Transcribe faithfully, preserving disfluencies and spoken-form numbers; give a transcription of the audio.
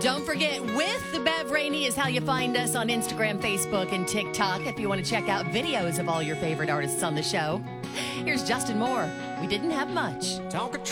Don't forget, with the Bev Rainey is how you find us on Instagram, Facebook, and TikTok if you want to check out videos of all your favorite artists on the show. Here's Justin Moore. We didn't have much. Talk a